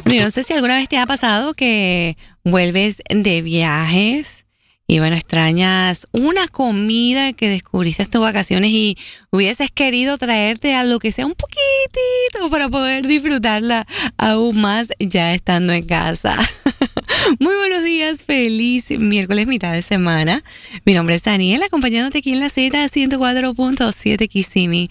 Bueno, yo no sé si alguna vez te ha pasado que vuelves de viajes y bueno, extrañas una comida que descubriste en tus vacaciones y hubieses querido traerte a lo que sea un poquitito para poder disfrutarla aún más ya estando en casa. Muy buenos días, feliz miércoles, mitad de semana. Mi nombre es Daniel, acompañándote aquí en la Z 104.7 Kissimmee,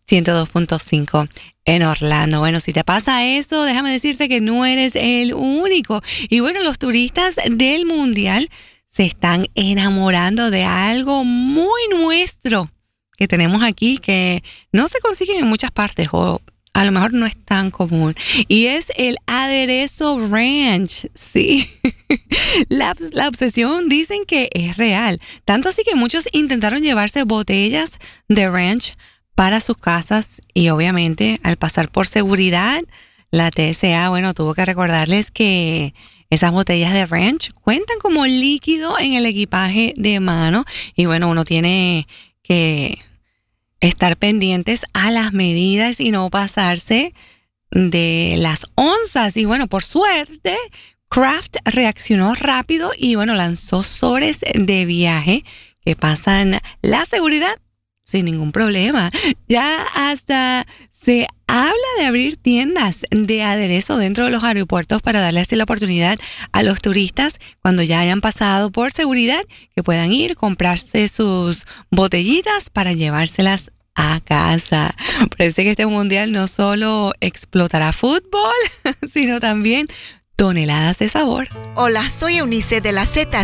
102.5 en Orlando. Bueno, si te pasa eso, déjame decirte que no eres el único. Y bueno, los turistas del mundial se están enamorando de algo muy nuestro que tenemos aquí, que no se consigue en muchas partes o a lo mejor no es tan común. Y es el aderezo ranch. Sí, la obsesión dicen que es real. Tanto así que muchos intentaron llevarse botellas de ranch para sus casas y obviamente al pasar por seguridad, la TSA, bueno, tuvo que recordarles que esas botellas de ranch cuentan como líquido en el equipaje de mano y bueno, uno tiene que estar pendientes a las medidas y no pasarse de las onzas. Y bueno, por suerte, Kraft reaccionó rápido y bueno, lanzó sobres de viaje que pasan la seguridad sin ningún problema. Ya hasta se habla de abrir tiendas de aderezo dentro de los aeropuertos para darle así la oportunidad a los turistas cuando ya hayan pasado por seguridad que puedan ir, comprarse sus botellitas para llevárselas a casa. Parece que este mundial no solo explotará fútbol, sino también toneladas de sabor. Hola, soy Eunice de la Z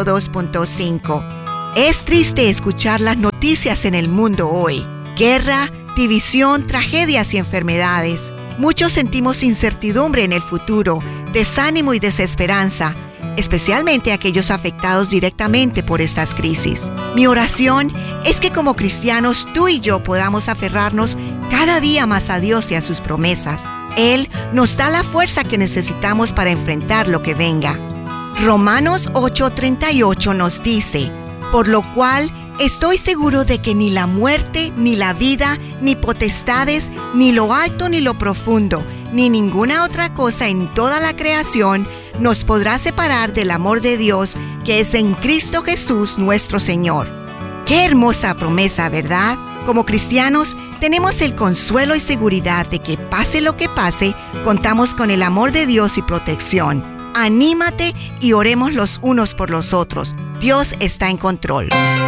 102.5. Es triste escuchar las noticias en el mundo hoy. Guerra, división, tragedias y enfermedades. Muchos sentimos incertidumbre en el futuro, desánimo y desesperanza, especialmente aquellos afectados directamente por estas crisis. Mi oración es que como cristianos tú y yo podamos aferrarnos cada día más a Dios y a sus promesas. Él nos da la fuerza que necesitamos para enfrentar lo que venga. Romanos 8:38 nos dice: por lo cual estoy seguro de que ni la muerte, ni la vida, ni potestades, ni lo alto ni lo profundo, ni ninguna otra cosa en toda la creación nos podrá separar del amor de Dios que es en Cristo Jesús nuestro Señor. ¡Qué hermosa promesa!, ¿verdad? Como cristianos, tenemos el consuelo y seguridad de que pase lo que pase, contamos con el amor de Dios y protección. Anímate y oremos los unos por los otros. Dios está en control.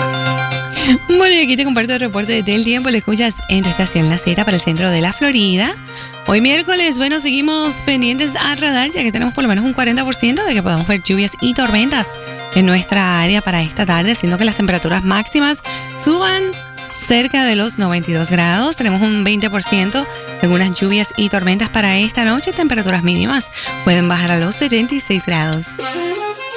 Bueno, y aquí te comparto el reporte del tiempo. Lo escuchas en tu estación La Z para el centro de la Florida. Hoy miércoles, bueno, seguimos pendientes al radar, ya que tenemos por lo menos un 40% de que podamos ver lluvias y tormentas en nuestra área para esta tarde, siendo que las temperaturas máximas suban cerca de los 92 grados. Tenemos un 20% de algunas lluvias y tormentas para esta noche. Temperaturas mínimas pueden bajar a los 76 grados.